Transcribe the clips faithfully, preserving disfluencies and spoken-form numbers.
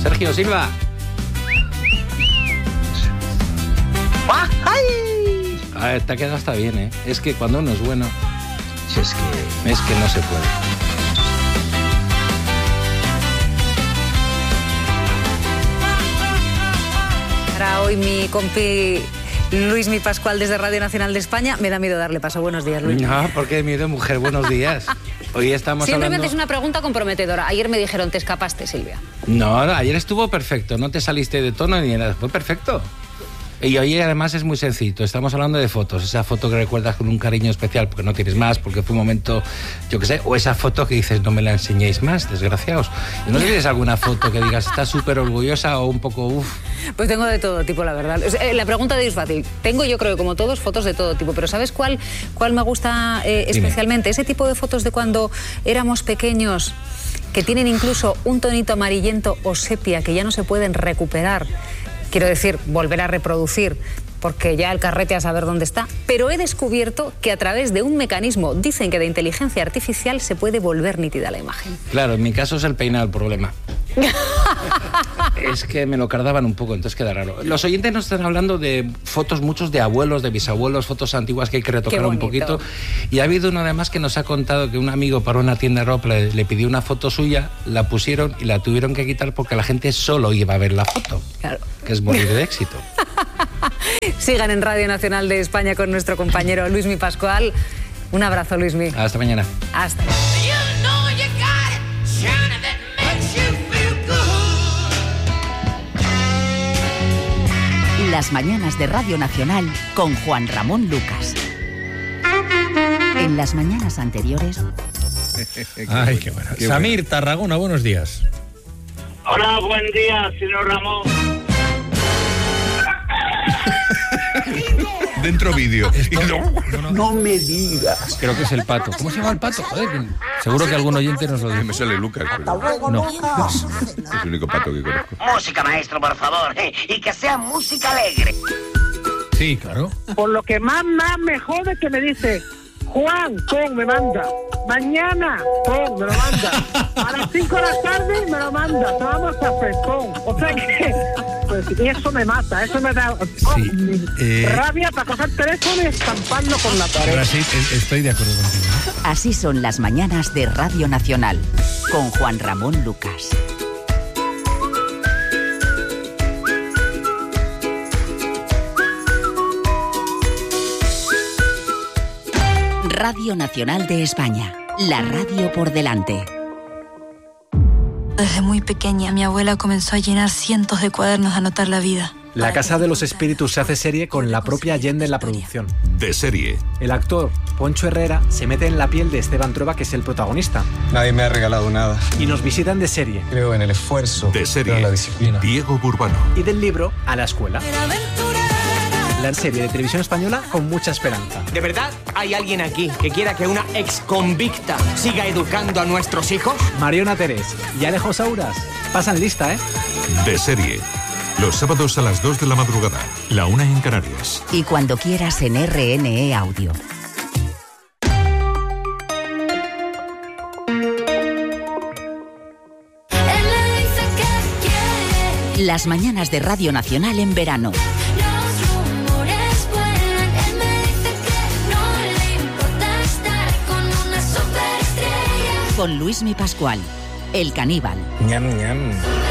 Sergio Silva. ¡Ay! A ver, te ha quedado hasta bien, ¿eh? Es que cuando uno es bueno... Si es que... Es que no se puede. Para hoy mi compi Luismi Pascual desde Radio Nacional de España. Me da miedo darle paso. Buenos días, Luis. No, porque miedo, mujer. Buenos días. Hoy estamos Simplemente hablando... es una pregunta comprometedora. Ayer me dijeron, te escapaste, Silvia. No, ayer estuvo perfecto. No te saliste de tono ni nada. Fue perfecto. Y hoy además es muy sencillo. Estamos hablando de fotos. Esa foto que recuerdas con un cariño especial porque no tienes más, porque fue un momento, yo qué sé, o esa foto que dices, no me la enseñéis más, desgraciados. ¿Y no tienes alguna foto que digas, estás súper orgullosa o un poco uff? Pues tengo de todo tipo, la verdad. La pregunta de es fácil. Tengo, yo creo, como todos, fotos de todo tipo. Pero ¿sabes cuál, cuál me gusta eh, especialmente? Ese tipo de fotos de cuando éramos pequeños, que tienen incluso un tonito amarillento o sepia que ya no se pueden recuperar. Quiero decir, volver a reproducir, porque ya el carrete a saber dónde está. Pero he descubierto que a través de un mecanismo, dicen que de inteligencia artificial, se puede volver nítida la imagen. Claro, en mi caso es el peinado el problema. Es que me lo cardaban un poco, entonces queda raro. Los oyentes nos están hablando de fotos, muchos de abuelos, de bisabuelos, fotos antiguas que hay que retocar un poquito. Y ha habido uno además que nos ha contado que un amigo para una tienda de ropa le, le pidió una foto suya, la pusieron y la tuvieron que quitar porque la gente solo iba a ver la foto. Claro. Que es morir de éxito. Sigan en Radio Nacional de España con nuestro compañero Luismi Pascual. Un abrazo, Luismi. Hasta mañana. Hasta. Las mañanas de Radio Nacional con Juan Ramón Lucas. En las mañanas anteriores... Ay, qué bueno. Qué Samir, bueno. Tarragona, buenos días. Hola, buen día, señor Ramón. Dentro vídeo. No, no. no me digas. Creo que es el pato. ¿Cómo se llama el pato? Joder, seguro que algún oyente nos lo dice. Me sale Lucas, pero... No. Es el único pato que conozco. Música, maestro, por favor. Y que sea música alegre. Sí, claro. Por lo que más, más me jode que me dice... Juan, pum, me manda. Mañana, pum, me lo manda. A las cinco de la tarde me lo manda. Tomamos café, pum. O sea que... Pues, y eso me mata, eso me da oh, sí, eh... rabia para coger el teléfono y estamparlo con la pared. Ahora sí, estoy de acuerdo contigo. Así son las mañanas de Radio Nacional, con Juan Ramón Lucas. Radio Nacional de España, la radio por delante. Desde muy pequeña, mi abuela comenzó a llenar cientos de cuadernos de anotar la vida. La Casa de los Espíritus se hace serie con la propia Allende en la producción. De serie. El actor Poncho Herrera se mete en la piel de Esteban Trueba, que es el protagonista. Nadie me ha regalado nada. Y nos visitan de serie. Creo en el esfuerzo. De serie. En la disciplina. Diego Burbano. Y del libro a la escuela. La serie de televisión española con mucha esperanza. ¿De verdad hay alguien aquí que quiera que una exconvicta siga educando a nuestros hijos? Mariona Terés y Alejo Sauras pasan lista, ¿eh? De serie. Los sábados a las dos de la madrugada, la una en Canarias. Y cuando quieras en R N E Audio. Las mañanas de Radio Nacional en verano. Con Luismi Pascual, el caníbal. Ñam, ñam.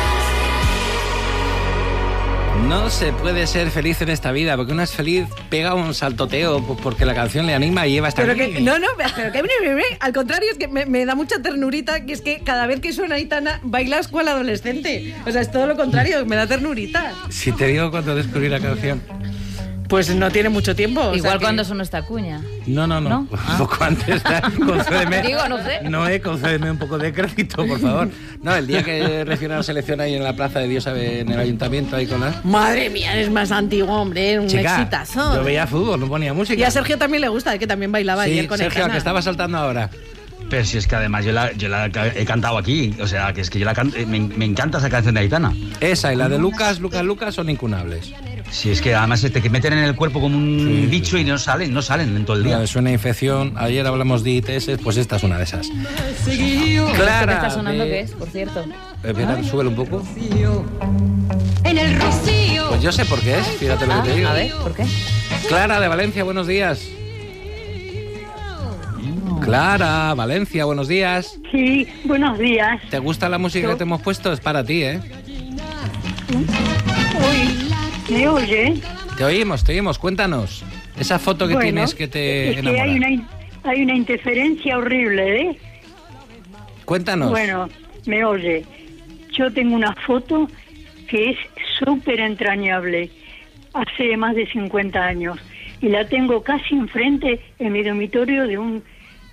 No se puede ser feliz en esta vida, porque uno es feliz, pega un saltoteo porque la canción le anima y lleva hasta pero aquí. Que, no, no, pero que al contrario, es que me, me da mucha ternurita, que es que cada vez que suena Aitana, bailas cual adolescente. O sea, es todo lo contrario, me da ternurita. Si te digo cuando descubrí la canción... Pues no tiene mucho tiempo. Igual o sea que... cuando sonó esta cuña. No, no, no. ¿No? Un ah. poco antes. Concédeme. Digo, no sé. No, eh, concédeme un poco de crédito, por favor. No, el día que recién la selección ahí en la Plaza de Dios, en el ayuntamiento, ahí con la... Madre mía, eres más antiguo, hombre. Un Chica, exitazo. Yo veía fútbol, no ponía música. Y a Sergio también le gusta, que también bailaba sí, ayer con Sergio, Aitana. que estaba saltando ahora. Pero si es que además yo la, yo la he cantado aquí, o sea, que es que yo la can... me, me encanta esa canción de Aitana. Esa y la de Lucas, Lucas, Lucas son incunables. Sí, es que además te meten en el cuerpo como un sí, bicho sí. y no salen, no salen en todo el día. No, es una infección. Ayer hablamos de I T S, pues esta es una de esas. Clara. ¿Qué está sonando de... qué es, por cierto? Eh, mira, súbelo un poco. En el rocío. Pues yo sé por qué es, fíjate lo ah, que te digo. A ver, ¿por qué? Clara, de Valencia, buenos días. Clara, Valencia, buenos días. Sí, buenos días. ¿Te gusta la música ¿Yo? que te hemos puesto? Es para ti, ¿eh? Uy, ¿me oye? Te oímos, te oímos, cuéntanos. Esa foto que bueno, tienes que te es enamora. Que hay, una, hay una interferencia horrible, ¿eh? Cuéntanos. Bueno, me oye. Yo tengo una foto que es súper entrañable, hace más de cincuenta años, y la tengo casi enfrente en mi dormitorio de un...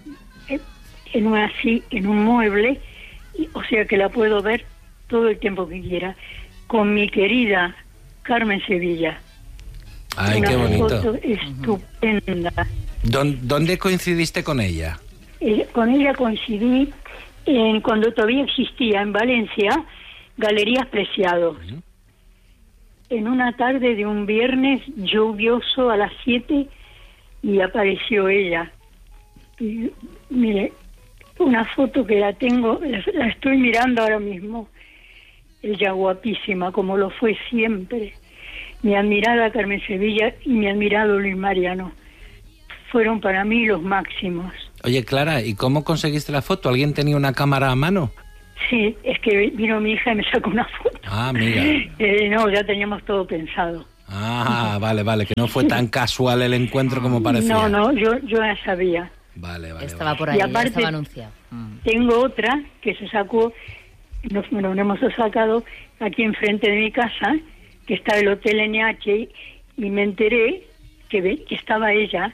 en un así, en un mueble, y, o sea que la puedo ver todo el tiempo que quiera, con mi querida Carmen Sevilla. Ay, una qué bonito. Foto estupenda. ¿Dónde coincidiste con ella? Eh, con ella coincidí en, cuando todavía existía en Valencia Galerías Preciados. Uh-huh. En una tarde de un viernes lluvioso a las siete y apareció ella. Y, mire, una foto que la tengo, la, la estoy mirando ahora mismo. Ella guapísima, como lo fue siempre. Mi admirada Carmen Sevilla y mi admirado Luis Mariano fueron para mí los máximos. Oye, Clara, ¿y cómo conseguiste la foto? ¿Alguien tenía una cámara a mano? Sí, es que vino mi hija y me sacó una foto. Ah, mira. Eh, no, ya teníamos todo pensado. Ah, vale, vale, que no fue tan casual el encuentro como parecía. No, no, yo, yo ya sabía. Vale, vale. Estaba vale. por ahí, y aparte, ya estaba anunciado. Tengo otra que se sacó, nos, bueno, nos hemos sacado aquí enfrente de mi casa, que está el Hotel N H, y me enteré que, ve, que estaba ella,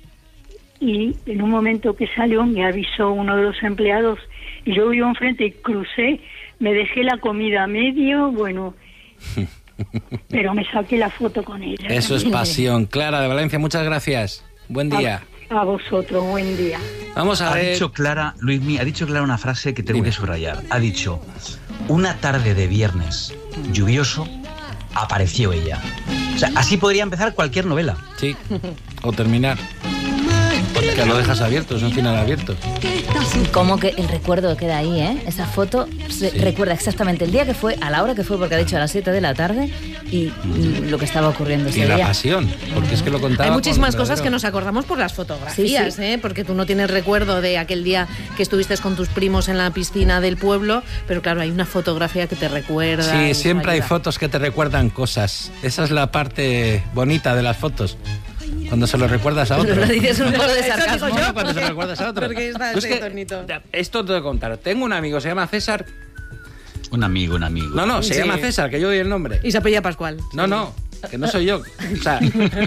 y en un momento que salió me avisó uno de los empleados, y yo vivo enfrente y crucé, me dejé la comida a medio, bueno, pero me saqué la foto con ella. Eso es pasión. Clara de Valencia, muchas gracias. Buen día. A, a vosotros, buen día. Vamos a ha ver. Dicho Clara, Luismi, ha dicho Clara una frase que tengo Dime. que subrayar. Ha dicho, una tarde de viernes lluvioso, apareció ella. O sea, así podría empezar cualquier novela. Sí, o terminar. Porque lo dejas abierto, es un final abierto. Como que el recuerdo queda ahí, ¿eh? Esa foto se sí. recuerda exactamente el día que fue, a la hora que fue, porque ha dicho a las siete de la tarde, y mm. lo que estaba ocurriendo ese y día. Y la pasión, porque es que lo contaba. Hay muchísimas con cosas que nos acordamos por las fotografías, sí, sí. ¿eh? Porque tú no tienes recuerdo de aquel día que estuviste con tus primos en la piscina del pueblo, pero claro, hay una fotografía que te recuerda. Sí, siempre hay fotos que te recuerdan cosas. Esa es la parte bonita de las fotos. Cuando se lo recuerdas a otro. Lo dices un poco de sarcasmo. No, cuando se lo recuerdas a otro. Porque está pues ese que, tonito. Esto te voy a contar. Tengo un amigo, se llama César. Un amigo, un amigo. No, no, se sí. llama César, que yo doy el nombre. Y se apellida Pascual. No, no, que no soy yo. O sea,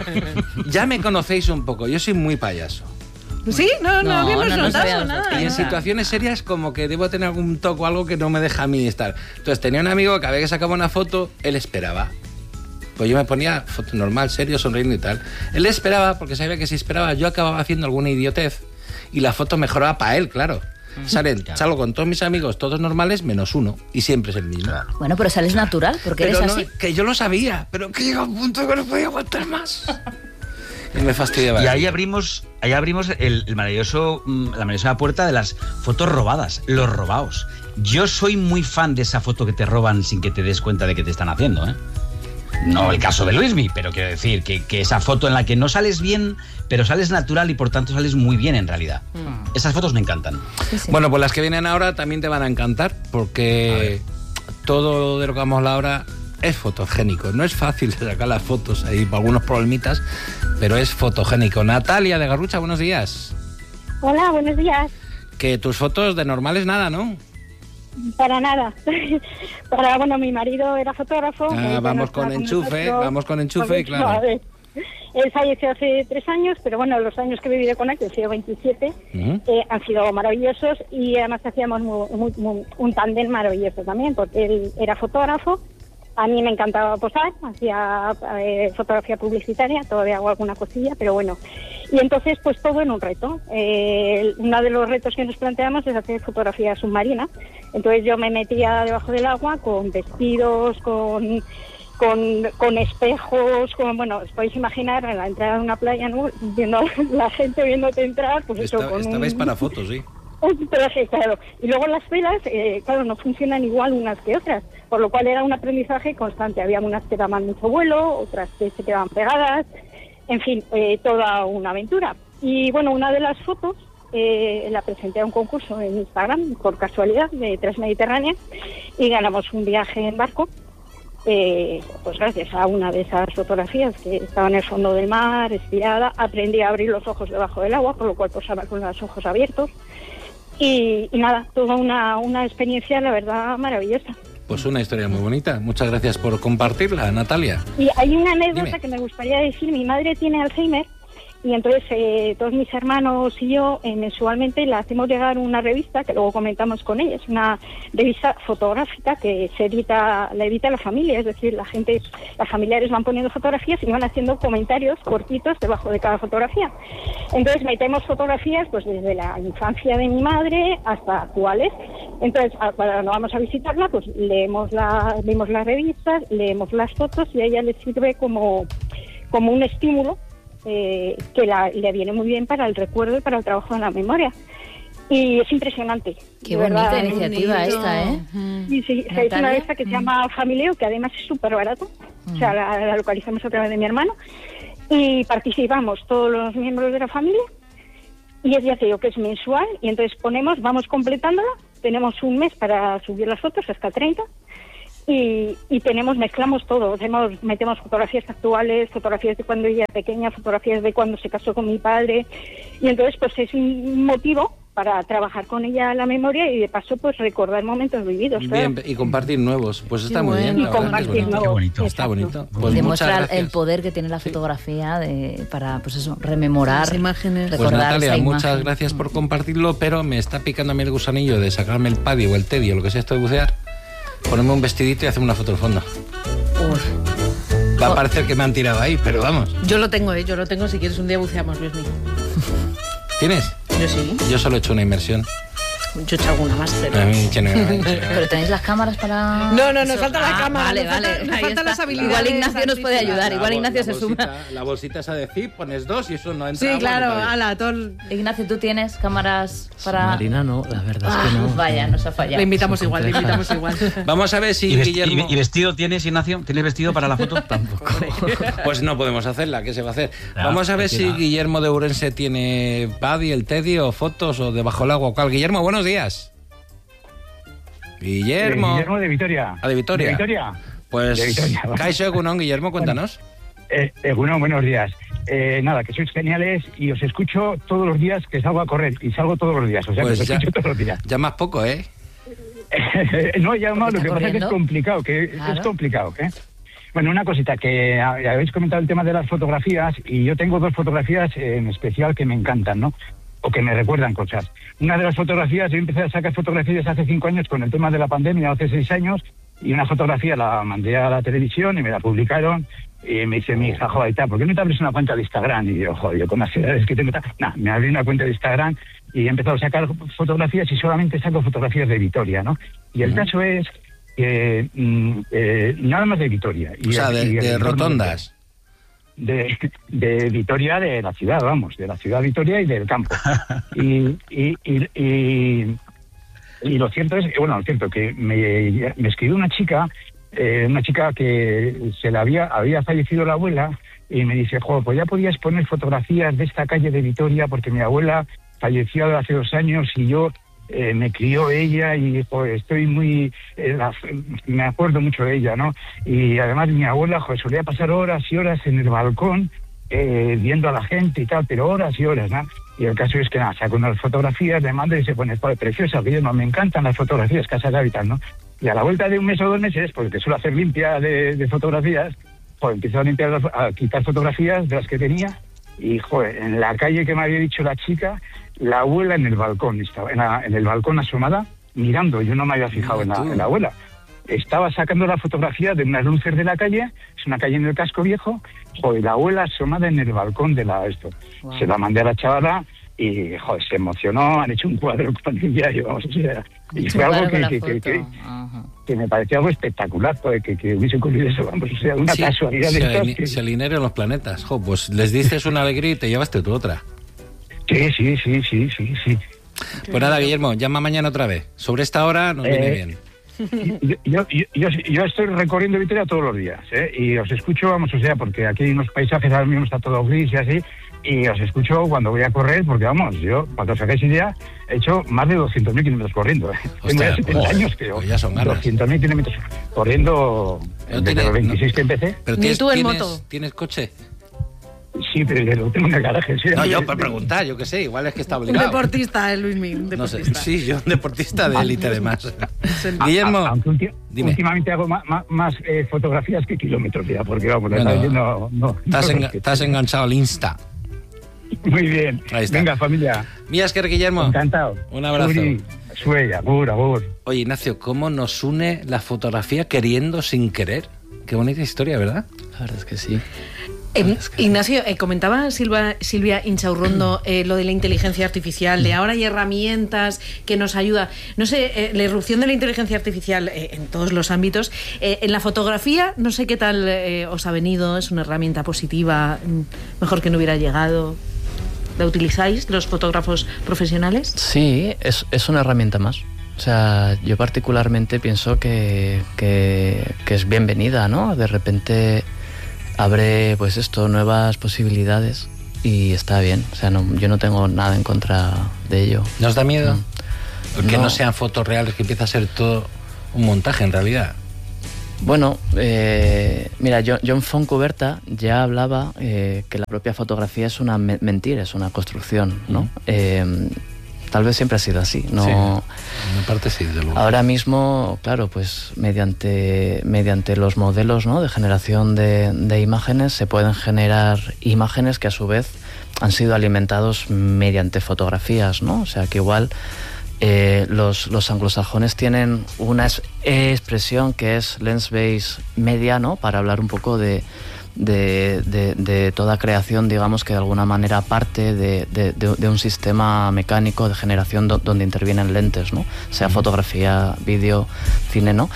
ya me conocéis un poco. Yo soy muy payaso. ¿Sí? No, no, no habíamos no, notado no nada. Y en nada. situaciones serias como que debo tener algún toque o algo que no me deja a mí estar. Entonces tenía un amigo que cada vez que sacaba una foto, él esperaba. Pues yo me ponía foto normal, serio, sonriendo y tal. Él esperaba, porque sabía que si esperaba yo acababa haciendo alguna idiotez y la foto mejoraba para él, claro. Salen, claro. Salgo con todos mis amigos, todos normales, menos uno, y siempre es el mismo. Claro. Bueno, pero sales natural, porque pero eres no, así. Que yo lo sabía, pero que llega un punto que no podía aguantar más. Y me fastidiaba. Y ahí abrimos, ahí abrimos el, el maravilloso, la maravillosa puerta de las fotos robadas, los robados. Yo soy muy fan de esa foto que te roban sin que te des cuenta de que te están haciendo, ¿eh? No el caso de Luismi, pero quiero decir que, que esa foto en la que no sales bien, pero sales natural y por tanto sales muy bien en realidad. Mm. Esas fotos me encantan. Sí, sí. Bueno, pues las que vienen ahora también te van a encantar, porque todo de lo que vamos a hablar ahora es fotogénico. No es fácil sacar las fotos, hay algunos problemitas, pero es fotogénico. Natalia de Garrucha, buenos días. Hola, buenos días. Que tus fotos de normales nada, ¿no? Para nada. Para, bueno, mi marido era fotógrafo. Ah, vamos con, con enchufe, nosotros, vamos con enchufe, claro. A ver, él falleció hace tres años, pero bueno, los años que he vivido con él, que han sido veintisiete, uh-huh. eh, han sido maravillosos y además hacíamos muy, muy, muy, un tándem maravilloso también, porque él era fotógrafo, a mí me encantaba posar, hacía eh, fotografía publicitaria, todavía hago alguna cosilla, pero bueno. Y entonces, pues todo en un reto. Eh, uno de los retos que nos planteamos es hacer fotografía submarina. Entonces yo me metía debajo del agua con vestidos, con... Con, con espejos, con, bueno, os podéis imaginar en la entrada de una playa, ¿no? Viendo la gente viéndote entrar, pues Esta, eso, con estabais un, para fotos, sí. un traje, claro. Y luego las velas, eh, claro, no funcionan igual unas que otras, por lo cual era un aprendizaje constante. Había unas que daban mucho vuelo, otras que se quedaban pegadas, en fin, eh, toda una aventura. Y bueno, una de las fotos eh, la presenté a un concurso en Instagram, por casualidad, de Transmediterránea, y ganamos un viaje en barco. Eh, pues gracias a una de esas fotografías que estaba en el fondo del mar, estirada, aprendí a abrir los ojos debajo del agua, por lo cual posaba con los ojos abiertos. Y, y nada, toda una, una experiencia, la verdad, maravillosa. Pues una historia muy bonita. Muchas gracias por compartirla, Natalia. Y hay una anécdota Dime. que me gustaría decir. Mi madre tiene Alzheimer y entonces eh, todos mis hermanos y yo eh, mensualmente le hacemos llegar una revista que luego comentamos con ella. Es una revista fotográfica que se edita, la edita la familia, es decir, la gente, las familiares van poniendo fotografías y van haciendo comentarios cortitos debajo de cada fotografía. Entonces metemos fotografías pues desde la infancia de mi madre hasta actuales. Entonces a- cuando vamos a visitarla pues leemos la, vemos las revistas, leemos las fotos y a ella le sirve como, como un estímulo Eh, que la, le viene muy bien para el recuerdo y para el trabajo en la memoria. Y es impresionante. Qué de bonita verdad, iniciativa es esta, ¿eh? Y sí, Natalia. es una de estas que se llama Famileo, que además es súper barato. O sea, la, la localizamos a través de mi hermano. Y participamos todos los miembros de la familia. Y es, ya te digo, que es mensual. Y entonces ponemos, vamos completándola. Tenemos un mes para subir las fotos, hasta treinta. Y, y tenemos, mezclamos todo, hacemos, metemos fotografías actuales, fotografías de cuando ella era pequeña, fotografías de cuando se casó con mi padre, y entonces pues es un motivo para trabajar con ella la memoria y de paso pues recordar momentos vividos. Bien, claro. y compartir nuevos. Pues está Qué muy bien. bueno. la Y verdad que es compartir bonito. nuevos. Qué bonito. Está bonito. Pues muchas Demuestra gracias. el poder que tiene la fotografía de, para, pues eso, rememorar, Las imágenes. Pues recordar Natalia, esa muchas imagen. gracias por compartirlo, pero me está picando a mí el gusanillo de sacarme el paddy o el teddy o lo que sea esto de bucear, ponerme un vestidito y hacerme una foto al fondo. Va a parecer que me han tirado ahí, pero vamos. Yo lo tengo, ¿eh? Yo lo tengo. Si quieres, un día buceamos, Luis mío. ¿Tienes? Yo sí. Yo solo he hecho una inmersión. Yo he hecho alguna más, pero... A mí, che, no, no, no, no. Pero tenéis las cámaras para... No, no, nos Eso. falta la Ah, cámara, Vale, nos falta- vale. nos Ahí faltan las está. habilidades Igual Ignacio nos puede artísticas. ayudar, igual La Ignacio bol- se la suma. bolsita- La bolsita esa de zip, pones dos y eso no entra. Sí, agua claro, ni todavía. ala, todo... Ignacio, ¿tú tienes cámaras para...? Marina, no, la verdad es que Ah, no. vaya, nos ha fallado. Le invitamos Son igual, le complejas. invitamos igual. Vamos a ver si ¿Y, vesti- Guillermo... y- y vestido tienes, Ignacio? ¿Tienes vestido para la foto? Tampoco. Pues no podemos hacerla, ¿qué se va a hacer? Ya, Vamos a ver si mentira. Guillermo de Ourense tiene Paddy, el Teddy o fotos o debajo el agua o cual. Guillermo, buenos días. Guillermo. Eh, Guillermo de Vitoria. Ah, de Vitoria. De Vitoria. Pues, De Vitoria, vale. Kaixo Egunon, Guillermo, cuéntanos. Eh, eh, bueno, buenos días. Eh, nada, que sois geniales y os escucho todos los días que salgo a correr. Y salgo todos los días, o sea, Pues que os ya- escucho todos los días. Ya más poco, ¿eh? No, ya más, lo está que pasa es que es corriendo. complicado, que Claro. es complicado, ¿eh? Bueno, una cosita, que ha- habéis comentado el tema de las fotografías y yo tengo dos fotografías en especial que me encantan, ¿no? O que me recuerdan cosas. Una de las fotografías, yo empecé a sacar fotografías hace cinco años con el tema de la pandemia, hace seis años, y una fotografía la mandé a la televisión y me la publicaron y me dice mi hija, joder, y tal, ¿por qué no te abres una cuenta de Instagram? Y yo, joder, yo con las edades que tengo, tal, nah, me abrí una cuenta de Instagram y he empezado a sacar fotografías y solamente saco fotografías de Vitoria, ¿no? Y el Ujú. caso es que mm, eh, nada más de Vitoria. Y O sea, el- de, y el de entorno rotondas. de, de Vitoria, de la ciudad, vamos, de la ciudad Vitoria y del campo. Y, y, y, y, y lo cierto es, bueno, lo cierto que me, me escribió una chica, eh, una chica que se le había, había fallecido la abuela, y me dice, jo, pues ya podías poner fotografías de esta calle de Vitoria, porque mi abuela falleció hace dos años y yo eh, me crió ella y joder, estoy muy... eh, la- me acuerdo mucho de ella, ¿no? Y además mi abuela, joder, solía pasar horas y horas en el balcón eh, viendo a la gente y tal, pero horas y horas, ¿no? Y el caso es que nada, saco unas fotografías, le mando y se pone, joder, preciosa, que yo no, me encantan las fotografías que has sacado y tal, ¿no? Y a la vuelta de un mes o dos meses, porque suelo hacer limpia de, de fotografías, joder, empiezo a limpiar, las- a quitar fotografías de las que tenía y, joder, en la calle que me había dicho la chica, la abuela en el balcón, estaba en, la- en el balcón asomada, mirando, yo no me había fijado en la, en la abuela. estaba sacando la fotografía de unas luces de la calle, es una calle en el casco viejo, joder, la abuela asomada en el balcón de la esto. Wow. Se la mandé a la chavala y, joder, se emocionó, han hecho un cuadro con ella, y vamos, o sea, y fue algo que, que, que, que, que me parecía algo espectacular, pues, que, que hubiese ocurrido eso, vamos, o sea, una sí, casualidad se, de ali estas que... se alinearon los planetas, jo, pues les dices una alegría y te llevaste tú otra. Sí, sí, sí, sí, sí, sí. Pues nada, Guillermo, llama mañana otra vez. Sobre esta hora nos eh, viene bien. Yo, yo, yo, yo estoy recorriendo Vitoria todos los días, ¿eh? Y os escucho, vamos, o sea, porque aquí hay unos paisajes, ahora mismo está todo gris y así, y os escucho cuando voy a correr, porque vamos, yo, para que os hagáis idea, he hecho más de doscientos mil kilómetros corriendo, ¿eh? Tengo ya setenta años, creo. Pues ya son ganas. doscientos mil kilómetros corriendo desde tienes, los veintiséis no, que empecé. Pero Ni tú en ¿tienes, moto. ¿Tienes coche? Sí, pero yo no tengo una garaje. ¿Sí? No, yo por preguntar, yo qué sé, igual es que está obligado. Un deportista, eh, Luismi, un deportista. No sé, sí, yo un deportista de élite además. Guillermo, a, aunque ulti dime. Últimamente hago más, más, más eh, fotografías que kilómetros ya, porque vamos, bueno, no, no, estás, no, enga estás enganchado al Insta. Muy bien. Ahí está. Venga, familia. Mías que Guillermo. Encantado. Un abrazo. Sueya, agur, agur. Oye, Ignacio, ¿cómo nos une la fotografía queriendo sin querer? Qué bonita historia, ¿verdad? La verdad es que sí. Eh, Ignacio, eh, comentaba Silva, Silvia Inchaurrondo eh, lo de la inteligencia artificial, de ahora hay herramientas que nos ayudan. No sé, eh, la irrupción de la inteligencia artificial eh, en todos los ámbitos. Eh, en la fotografía, no sé qué tal eh, os ha venido, es una herramienta positiva, mejor que no hubiera llegado. ¿La utilizáis los fotógrafos profesionales? Sí, es, es una herramienta más. O sea, yo particularmente pienso que, que, que es bienvenida, ¿no? De repente abre, pues esto, nuevas posibilidades y está bien. O sea, no, yo no tengo nada en contra de ello. ¿No os da miedo? No. Que no. no sean fotos reales, que empieza a ser todo un montaje en realidad. Bueno, eh, mira, John Foncuberta ya hablaba eh, que la propia fotografía es una me mentira, es una construcción, ¿no? Mm. Eh, Tal vez siempre ha sido así, ¿no? Sí, en parte sí, de luego. Ahora mismo, claro, pues mediante, mediante los modelos, ¿no?, de generación de, de imágenes se pueden generar imágenes que a su vez han sido alimentados mediante fotografías, ¿no? O sea que igual eh, los, los anglosajones tienen una es, expresión que es lens-based media, ¿no?, para hablar un poco de... De, de, de toda creación, digamos, que de alguna manera parte de, de, de, de un sistema mecánico de generación do, donde intervienen lentes, ¿no? Sea fotografía, vídeo, cine, ¿no?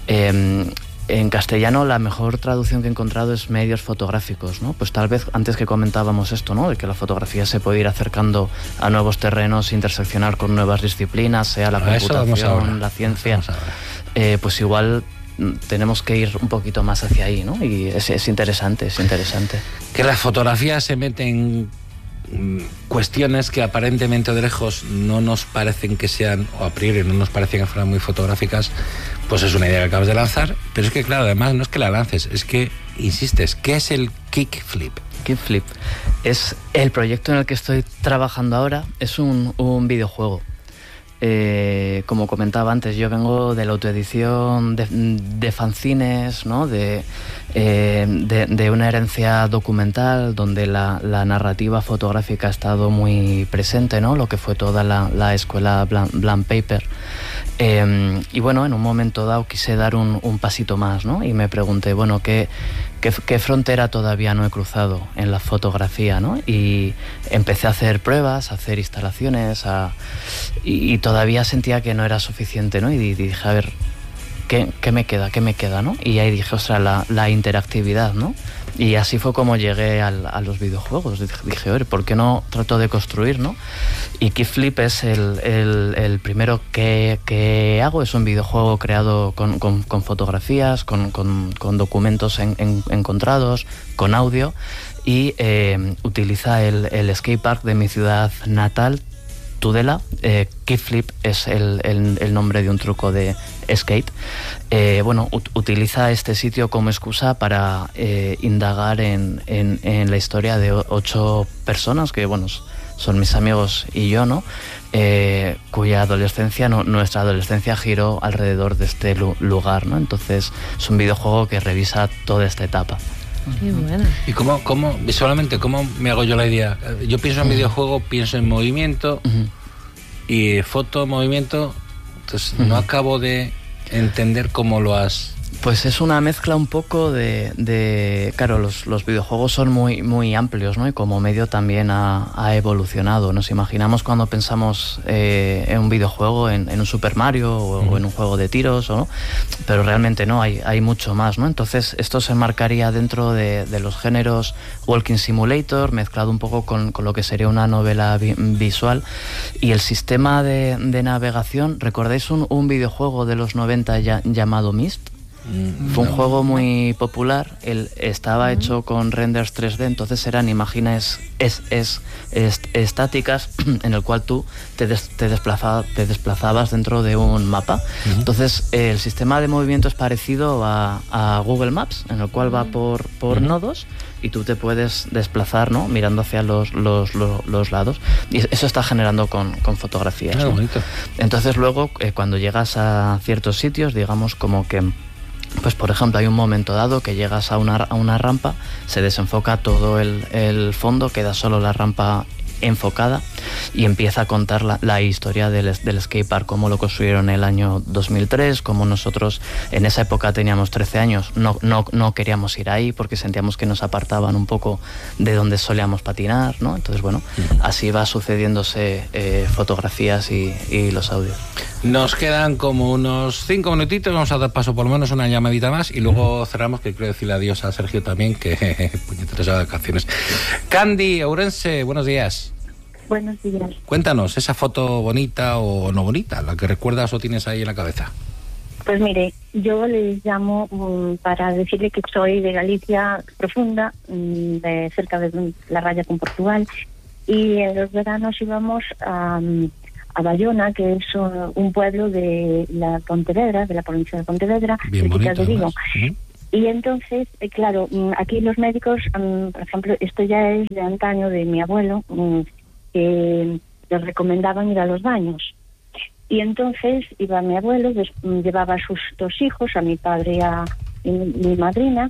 Eh, en castellano la mejor traducción que he encontrado es medios fotográficos, ¿no? Pues tal vez antes que comentábamos esto, ¿no?, de que la fotografía se puede ir acercando a nuevos terrenos, interseccionar con nuevas disciplinas, sea la a computación, la ciencia, eh, pues igual tenemos que ir un poquito más hacia ahí, ¿no? Y es, es interesante, es interesante. Que la fotografía se mete en cuestiones que aparentemente de lejos no nos parecen que sean, o a priori no nos parecen que fueran muy fotográficas, pues es una idea que acabas de lanzar, pero es que claro, además no es que la lances, es que insistes, ¿qué es el kickflip? Kickflip es el proyecto en el que estoy trabajando ahora, es un, un videojuego. Eh, como comentaba antes, yo vengo de la autoedición de, de fanzines, ¿no? de, eh, de, de una herencia documental donde la, la narrativa fotográfica ha estado muy presente, ¿no? Lo que fue toda la, la escuela Blank, Blank Paper. Eh, y bueno, en un momento dado quise dar un, un pasito más, ¿no? Y me pregunté, bueno, ¿qué, qué, qué frontera todavía no he cruzado en la fotografía, ¿no? Y empecé a hacer pruebas, a hacer instalaciones, a, y, y todavía sentía que no era suficiente, ¿no? Y dije, a ver, ¿qué, qué me queda? ¿Qué me queda, no? Y ahí dije, ostras, la, la interactividad, ¿no? Y así fue como llegué al, a los videojuegos. Dije, oye, ¿por qué no trato de construir, no? Y Kickflip es el, el, el primero que, que hago. Es un videojuego creado con, con, con fotografías, con, con, con documentos en, en, encontrados, con audio, y eh, utiliza el, el skatepark de mi ciudad natal, Tudela. eh, Kickflip es el, el, el nombre de un truco de skate. Eh, bueno, ut utiliza este sitio como excusa para eh, indagar en, en, en la historia de ocho personas que, bueno, son mis amigos y yo, ¿no? Eh, cuya adolescencia, no, nuestra adolescencia giró alrededor de este lugar, ¿no? Entonces es un videojuego que revisa toda esta etapa. Qué bueno. ¿Y cómo, cómo, visualmente, cómo me hago yo la idea? Yo pienso en videojuego, pienso en movimiento, uh-huh. y foto, movimiento, entonces uh-huh. no acabo de entender cómo lo has... Pues es una mezcla un poco de... de claro, los, los videojuegos son muy, muy amplios, ¿no? Y como medio también ha, ha evolucionado. Nos imaginamos cuando pensamos eh, en un videojuego, en, en un Super Mario o, uh-huh. o en un juego de tiros, ¿o no? Pero realmente no, hay, hay mucho más, ¿no? Entonces esto se enmarcaría dentro de, de los géneros Walking Simulator, mezclado un poco con, con lo que sería una novela vi- visual. Y el sistema de, de navegación, ¿recordáis un, un videojuego de los noventa ya, llamado Myst? Fue un no. juego muy popular, él estaba hecho con renders tres D, entonces eran imágenes es, es, es, estáticas en el cual tú te, des, te, desplaza, te desplazabas dentro de un mapa. Uh-huh. Entonces eh, el sistema de movimiento es parecido a, a Google Maps, en el cual va por, por uh-huh. nodos y tú te puedes desplazar, ¿no? Mirando hacia los, los, los, los lados, y eso está generando con, con fotografías, ¿no? Bonito. Entonces luego eh, cuando llegas a ciertos sitios, digamos como que pues por ejemplo hay un momento dado que llegas a una, a una rampa, se desenfoca todo el, el fondo, queda solo la rampa enfocada y empieza a contar la, la historia del, del skatepark, cómo lo construyeron en el año dos mil tres, cómo nosotros en esa época teníamos trece años, no, no, no queríamos ir ahí porque sentíamos que nos apartaban un poco de donde solíamos patinar, ¿no? Entonces bueno, uh-huh. así va sucediéndose eh, fotografías y, y los audios. Nos quedan como unos cinco minutitos, vamos a dar paso por lo menos una llamadita más y luego cerramos, que quiero decirle adiós a Sergio también, que puñeteras vacaciones. Candy, Ourense, buenos días. Buenos días. Cuéntanos, esa foto bonita o no bonita, la que recuerdas o tienes ahí en la cabeza. Pues mire, yo les llamo um, para decirle que soy de Galicia profunda, um, de cerca de la raya con Portugal, y en los veranos íbamos a... Um, a Bayona, que es uh, un pueblo de la Pontevedra, de la provincia de Pontevedra, bien bonito, de Vigo. ¿Sí? Y entonces, eh, claro, aquí los médicos, um, por ejemplo, esto ya es de antaño de mi abuelo, um, que les recomendaban ir a los baños. Y entonces iba mi abuelo, des, llevaba a sus dos hijos, a mi padre y a mi, mi madrina,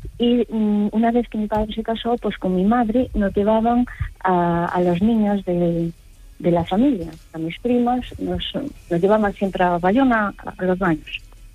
y um, una vez que mi padre se casó, pues con mi madre nos llevaban a, a los niños de... de la familia, a mis primas, nos, nos llevaban siempre a Bayona a, a los baños.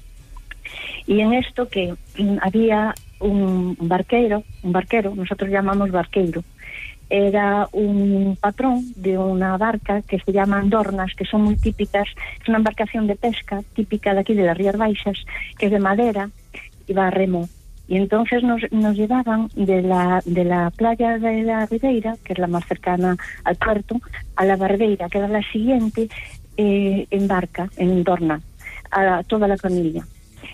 Y en esto que mm, había un barquero, un barquero, nosotros llamamos barqueiro, era un patrón de una barca que se llama Andornas, que son muy típicas, es una embarcación de pesca típica de aquí de las Rías Baixas, que es de madera y va a remo. Y entonces nos, nos llevaban de la, de la playa de la Ribeira, que es la más cercana al puerto, a la Barbeira, que era la siguiente, eh, en barca, en Dorna, a toda la familia.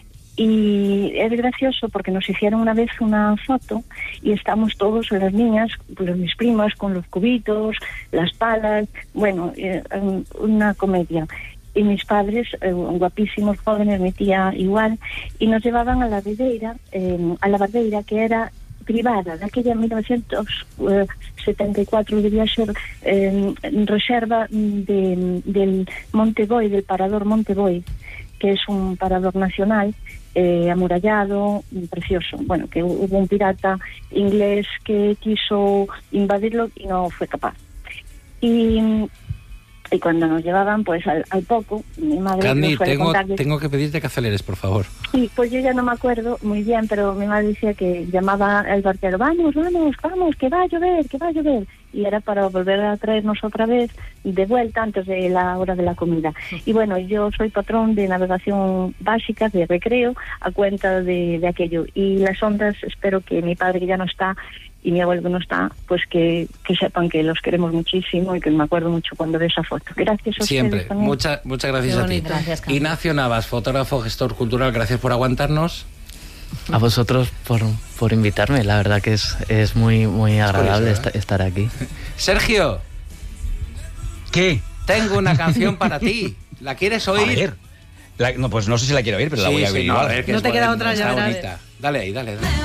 Y es gracioso porque nos hicieron una vez una foto y estamos todos, las niñas, pues mis primas, con los cubitos, las palas, bueno, eh, una comedia. Y mis padres, eh, guapísimos, jóvenes, mi tía igual, y nos llevaban a la Ribeira, eh, a la Barbeira, que era privada, de aquella mil novecientos setenta y cuatro, debía ser eh, reserva de, del Monteboi, del parador Monteboi, que es un parador nacional, eh, amurallado, precioso. Bueno, que hubo un pirata inglés que quiso invadirlo y no fue capaz. Y... Y cuando nos llevaban, pues al, al poco, mi madre Candy, nos suele tengo, contar... tengo que pedirte que aceleres, por favor. Sí, pues yo ya no me acuerdo muy bien, pero mi madre decía que llamaba al barquero, vamos, vamos, vamos, que va a llover, que va a llover. Y era para volver a traernos otra vez de vuelta antes de la hora de la comida. Y bueno, yo soy patrón de navegación básica, de recreo, a cuenta de, de aquello. Y las ondas, espero que mi padre, que ya no está, y mi abuelo que no está, pues que, que sepan que los queremos muchísimo y que me acuerdo mucho cuando ve esa foto. Gracias a siempre. ustedes también. Muchas muchas gracias a ti. Gracias, Ignacio Navas, fotógrafo, gestor cultural, gracias por aguantarnos. A vosotros por, por invitarme, la verdad que es, es muy, muy agradable curioso, ¿eh? est- estar aquí. Sergio. ¿Qué? Tengo una canción para ti. ¿La quieres oír? A ver. La, no, pues no sé si la quiero oír, pero sí, la voy a sí, oír no, igual. A ver, que no es te buena, queda otra, está ya verás. bonita. Dale ahí, dale, dale.